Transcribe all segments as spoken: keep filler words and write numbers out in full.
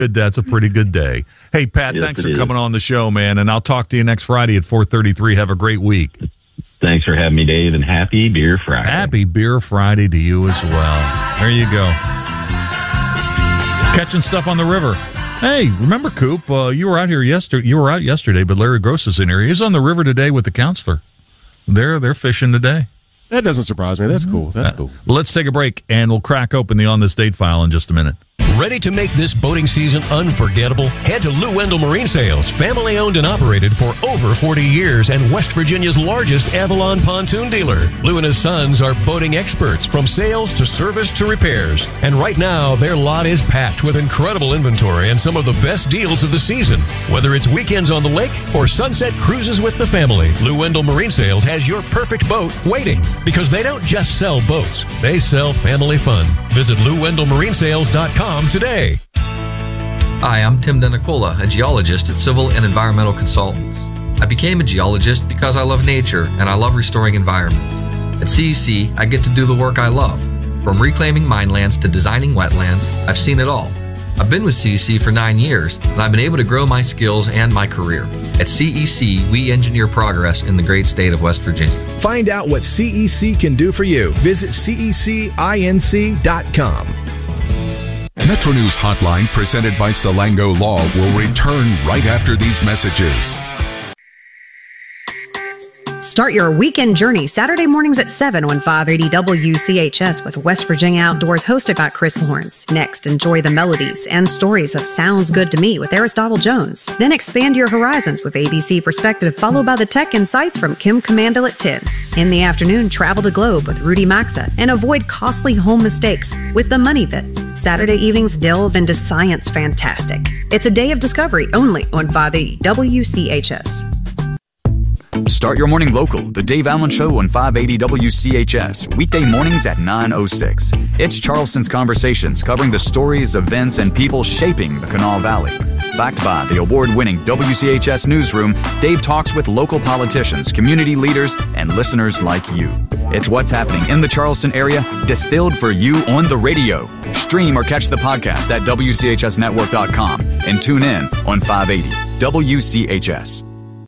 good. That's a pretty good day. Hey, Pat, Yes, thanks it for is. coming on the show, man. And I'll talk to you next Friday at four thirty-three. Have a great week. Thanks for having me, Dave, and happy Beer Friday. Happy Beer Friday to you as well. There you go. Catching stuff on the river. Hey, remember, Coop, uh, you were out here yesterday. You were out yesterday, but Larry Gross is in here. He's on the river today with the counselor. They're, they're fishing today. That doesn't surprise me. That's cool. That's cool. Uh, let's take a break, and we'll crack open the On This Date file in just a minute. Ready to make this boating season unforgettable? Head to Lou Wendell Marine Sales, family owned and operated for over forty years and West Virginia's largest Avalon pontoon dealer. Lou and his sons are boating experts from sales to service to repairs. And right now, their lot is packed with incredible inventory and some of the best deals of the season. Whether it's weekends on the lake or sunset cruises with the family, Lou Wendell Marine Sales has your perfect boat waiting, because they don't just sell boats, they sell family fun. Visit Lou Wendell Marine Sales dot com today. Hi, I'm Tim Denicola, a geologist at Civil and Environmental Consultants. I became a geologist because I love nature and I love restoring environments. At C E C, I get to do the work I love. From reclaiming minelands to designing wetlands, I've seen it all. I've been with C E C for nine years, and I've been able to grow my skills and my career. At C E C, we engineer progress in the great state of West Virginia. Find out what C E C can do for you. Visit C E C inc dot com. Metro News Hotline, presented by Salango Law, will return right after these messages. Start your weekend journey Saturday mornings at seven on five eighty W C H S with West Virginia Outdoors, hosted by Chris Lawrence. Next, enjoy the melodies and stories of Sounds Good to Me with Aristotle Jones. Then expand your horizons with A B C Perspective, followed by the Tech Insights from Kim Commandle at ten. In the afternoon, travel the globe with Rudy Maxa and avoid costly home mistakes with The Money Pit. Saturday evenings delve into science fantastic. It's a day of discovery only on five eighty W C H S. Start your morning local, the Dave Allen Show on five eighty W C H S, weekday mornings at nine oh six. It's Charleston's Conversations, covering the stories, events, and people shaping the Kanawha Valley. Backed by the award-winning W C H S Newsroom, Dave talks with local politicians, community leaders, and listeners like you. It's what's happening in the Charleston area, distilled for you on the radio. Stream or catch the podcast at W C H S network dot com and tune in on five eighty W C H S.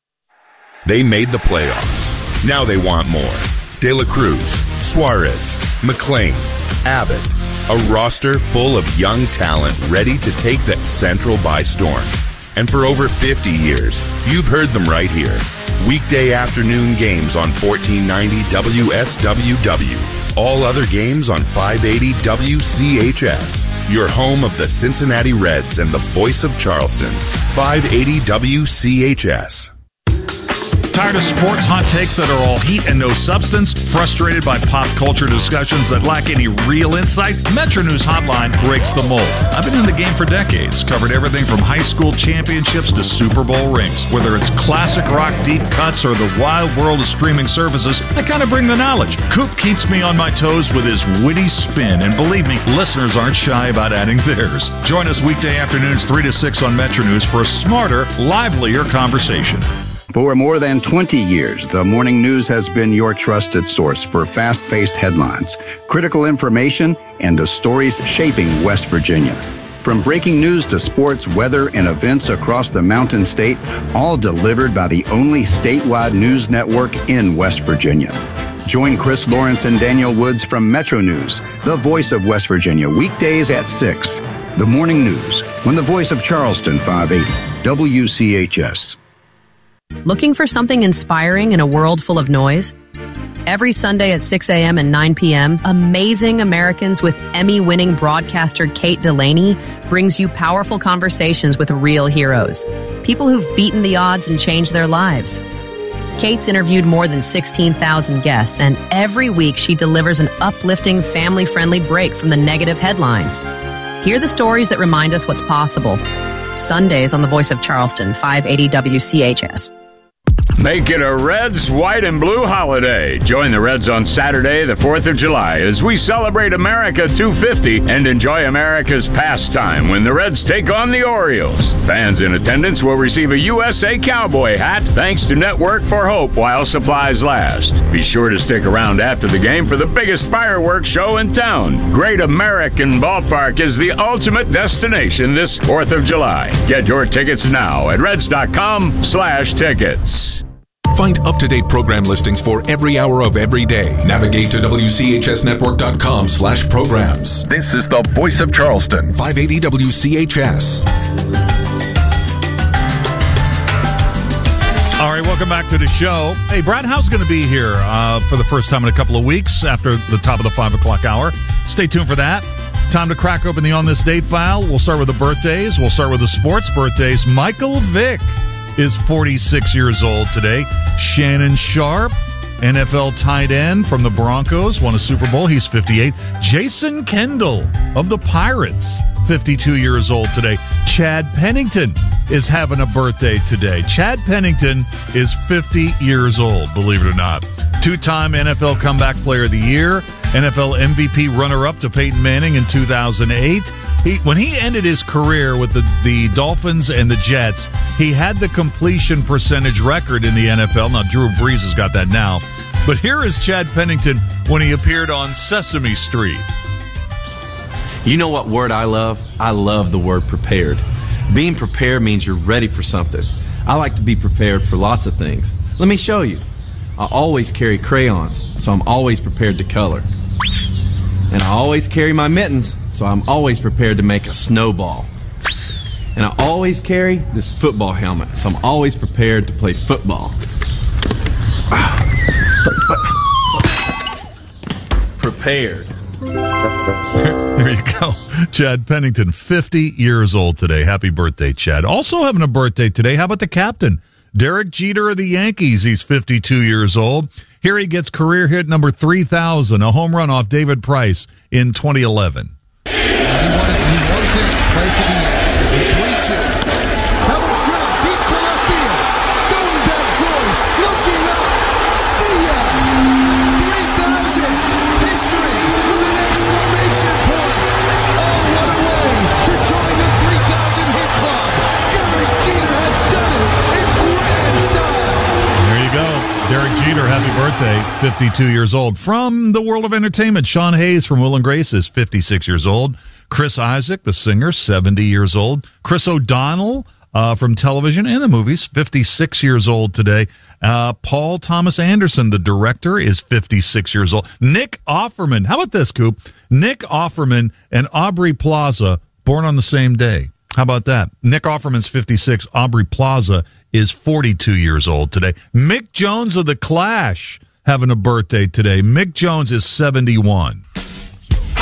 They made the playoffs. Now they want more. De La Cruz, Suarez, McLean, Abbott. A roster full of young talent ready to take the Central by storm. And for over fifty years, you've heard them right here. Weekday afternoon games on fourteen ninety W S W W. All other games on five eighty W C H S. Your home of the Cincinnati Reds and the voice of Charleston. five eighty W C H S. Tired of sports hot takes that are all heat and no substance? Frustrated by pop culture discussions that lack any real insight? Metro News Hotline breaks the mold. I've been in the game for decades, covered everything from high school championships to Super Bowl rings. Whether it's classic rock deep cuts or the wild world of streaming services, I kind of bring the knowledge. Coop keeps me on my toes with his witty spin, and believe me, listeners aren't shy about adding theirs. Join us weekday afternoons three to six on Metro News for a smarter, livelier conversation. For more than twenty years, the Morning News has been your trusted source for fast-paced headlines, critical information, and the stories shaping West Virginia. From breaking news to sports, weather, and events across the Mountain State, all delivered by the only statewide news network in West Virginia. Join Chris Lawrence and Daniel Woods from Metro News, the voice of West Virginia, weekdays at six. The Morning News, on the voice of Charleston, five eighty W C H S. Looking for something inspiring in a world full of noise? Every Sunday at six a.m. and nine p.m., Amazing Americans with Emmy-winning broadcaster Kate Delaney brings you powerful conversations with real heroes, people who've beaten the odds and changed their lives. Kate's interviewed more than sixteen thousand guests, and every week she delivers an uplifting, family-friendly break from the negative headlines. Hear the stories that remind us what's possible. Sundays on the Voice of Charleston, five eighty W C H S. Make it a Reds, white, and blue holiday. Join the Reds on Saturday, the fourth of July, as we celebrate America two fifty and enjoy America's pastime when the Reds take on the Orioles. Fans in attendance will receive a U S A Cowboy hat thanks to Network for Hope while supplies last. Be sure to stick around after the game for the biggest fireworks show in town. Great American Ballpark is the ultimate destination this fourth of July. Get your tickets now at reds.com slash tickets. Find up-to-date program listings for every hour of every day. Navigate to W C H S network dot com slash programs. This is the voice of Charleston, five eighty W C H S. All right, welcome back to the show. Hey, Brad Howe's going to be here uh, for the first time in a couple of weeks after the top of the five o'clock hour. Stay tuned for that. Time to crack open the On This Date file. We'll start with the birthdays. We'll start with the sports birthdays. Michael Vick is forty-six years old today. Shannon Sharp, N F L tight end from the Broncos, won a Super Bowl. He's fifty-eight. Jason Kendall of the Pirates, fifty-two years old today. Chad Pennington is having a birthday today. Chad Pennington is fifty years old, believe it or not. Two-time N F L Comeback Player of the Year, N F L M V P runner-up to Peyton Manning in two thousand eight. He, when he ended his career with the, the Dolphins and the Jets, he had the completion percentage record in the N F L. Now, Drew Brees has got that now. But here is Chad Pennington when he appeared on Sesame Street. You know what word I love? I love the word prepared. Being prepared means you're ready for something. I like to be prepared for lots of things. Let me show you. I always carry crayons, so I'm always prepared to color. And I always carry my mittens, so I'm always prepared to make a snowball. And I always carry this football helmet, so I'm always prepared to play football. Prepared. There you go. Chad Pennington, fifty years old today. Happy birthday, Chad. Also having a birthday today, how about the captain? Derek Jeter of the Yankees. He's fifty-two years old. Here he gets career hit number three thousand, a home run off David Price in twenty eleven. And he wanted, he wanted to play for the Yankees. The three two. That one's drilled deep to left field. Going back, Joyce. Looking up. See ya. three thousand. History with an exclamation point. Oh, what a way to join the three thousand hit club. Derek Jeter has done it in grand style. There you go. Derek Jeter, happy birthday, fifty-two years old. From the world of entertainment, Sean Hayes from Will and Grace is fifty-six years old. Chris Isaac, the singer, seventy years old. Chris O'Donnell uh, from television and the movies, fifty-six years old today. Uh, Paul Thomas Anderson, the director, is fifty-six years old. Nick Offerman, how about this, Coop? Nick Offerman and Aubrey Plaza, born on the same day. How about that? Nick Offerman's fifty-six. Aubrey Plaza is forty-two years old today. Mick Jones of The Clash having a birthday today. Mick Jones is seventy-one.